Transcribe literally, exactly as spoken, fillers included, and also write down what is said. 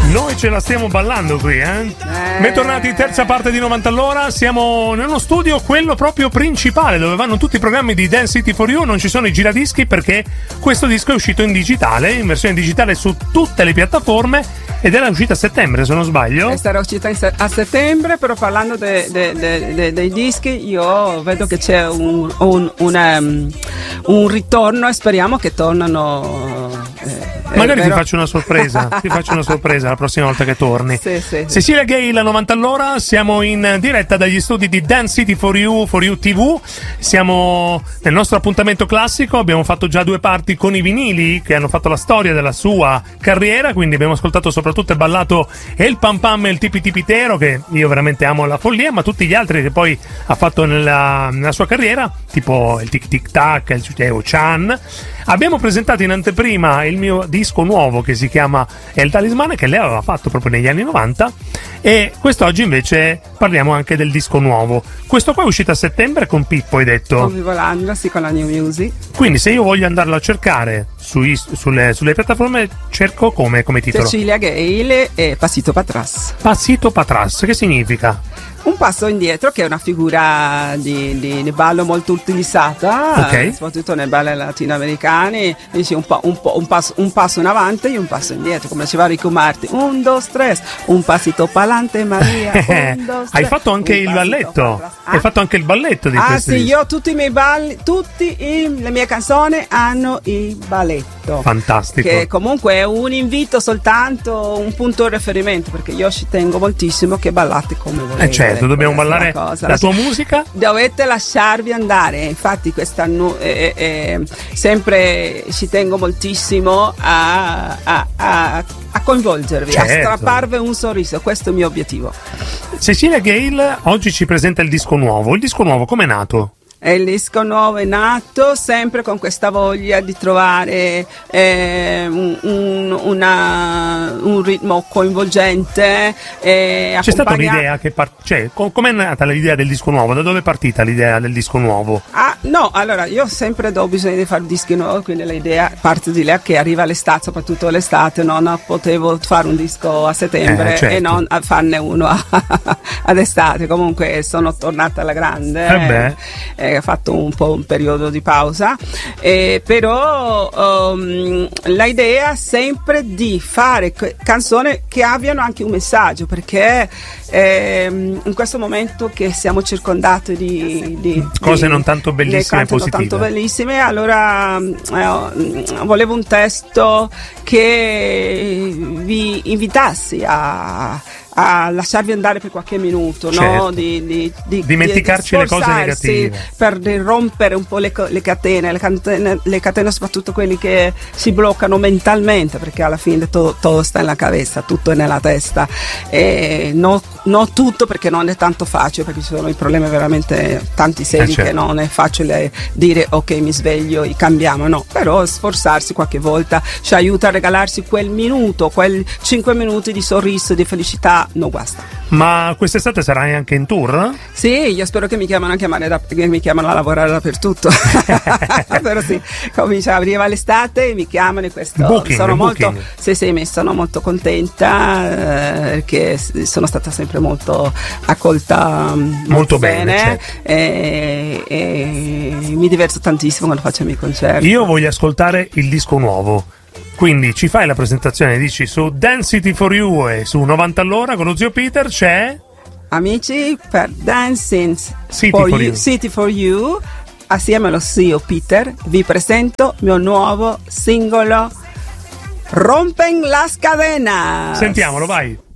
Noi ce la stiamo ballando qui, eh? eh. Bentornati, terza parte di novanta all'ora. Siamo nello studio, quello proprio principale, dove vanno tutti i programmi di Dance City for You. Non ci sono i giradischi perché questo disco è uscito in digitale, in versione digitale su tutte le piattaforme, ed era uscita a settembre, se non sbaglio. E sarà uscita se- a settembre, però parlando de- de- de- de- dei dischi, io vedo che c'è un, un, un, um, un ritorno e speriamo che tornano. Eh, Magari ti faccio una sorpresa, ti faccio una sorpresa la prossima volta che torni. Sì, sì, sì. Cecilia Gay, la novanta all'ora, siamo in diretta dagli studi di Dance City for You, for You ti vu. Siamo nel nostro appuntamento classico, abbiamo fatto già due parti con i vinili che hanno fatto la storia della sua carriera, quindi abbiamo ascoltato soprattutto e ballato il Pam Pam e il Tipi Tipitero, che io veramente amo alla follia, ma tutti gli altri che poi ha fatto nella, nella sua carriera, tipo il Tic Tic Tac, il Chuteo Chan. Abbiamo presentato in anteprima il mio disco nuovo che si chiama El Talismane, che lei aveva fatto proprio negli anni novanta, e quest'oggi invece parliamo anche del disco nuovo. Questo qua è uscito a settembre con Pippo, hai detto? Con Vivolando, sì, con la New Music. Quindi se io voglio andarlo a cercare sui, sulle, sulle piattaforme, cerco come, come titolo? Cecilia Gale e Pasito Patras. Pasito Patras, che significa? Un passo indietro, che è una figura di, di, di ballo molto utilizzata, okay. eh, soprattutto nei balli latinoamericani. Dici un, po', un, po', un, passo, un passo in avanti e un passo indietro, come diceva Rico Martin. Un, dos, tres, un passito pa'lante Maria. Un, dos, Hai fatto anche il balletto? Ah? Hai fatto anche il balletto di ah, questo sì, disco? io tutti i miei balli, tutte le mie canzoni hanno il balletto. Fantastico. Che comunque è un invito soltanto, un punto di riferimento, perché io ci tengo moltissimo che ballate come volete. Eh certo, dobbiamo ballare la, la tua musica. Dovete lasciarvi andare, infatti quest'anno eh, eh, sempre ci tengo moltissimo a, a, a, a coinvolgervi, certo. A strapparvi un sorriso, questo è il mio obiettivo. Cecilia Gale oggi ci presenta il disco nuovo. Il disco nuovo com'è nato? E il disco nuovo è nato sempre con questa voglia di trovare eh, un, un, una, un ritmo coinvolgente. E C'è stata un'idea che part- cioè, com- com'è nata l'idea del disco nuovo? Da dove è partita l'idea del disco nuovo? Ah, no, allora io sempre ho bisogno di fare dischi nuovi, quindi l'idea parte di là che arriva l'estate, soprattutto l'estate, non potevo fare un disco a settembre eh, certo. e non a farne uno a, ad estate. Comunque sono tornata alla grande. Eh beh. Eh, ha fatto un po' un periodo di pausa, eh, però um, l'idea sempre di fare canzoni che abbiano anche un messaggio, perché eh, in questo momento che siamo circondati di, di cose di, non tanto bellissime e positive, non tanto bellissime, allora eh, volevo un testo che vi invitassi a a lasciarvi andare per qualche minuto, certo. no? Di, di, di dimenticarci di le cose negative, per rompere un po' le, le catene, le catene, le catene soprattutto quelli che si bloccano mentalmente, perché alla fine tutto, tutto sta nella cabeza, tutto è nella testa, e no, no tutto, perché non è tanto facile, perché ci sono i problemi veramente tanti seri, eh certo. Che non è facile dire ok mi sveglio e cambiamo, no, però sforzarsi qualche volta ci aiuta a regalarsi quel minuto, quel cinque minuti di sorriso, di felicità. No, guasta. Ma quest'estate sarai anche in tour? Sì, io spero che mi chiamano a chiamare da, che mi chiamano a lavorare dappertutto. Però sì, comincia arriva l'estate e mi chiamano, e questo booking, sono molto sì, sì, sì, sono molto contenta, eh, perché sono stata sempre molto accolta molto, molto bene, bene certo. e, e mi diverto tantissimo quando faccio i miei concerti. Io voglio ascoltare il disco nuovo. Quindi ci fai la presentazione, dici, su Dance City for You e su novanta all'ora con lo zio Peter c'è... Amici, per Dancing City for, for you, you. City for You, assieme allo zio Peter, vi presento il mio nuovo singolo Rompen las cadenas. Sentiamolo, vai.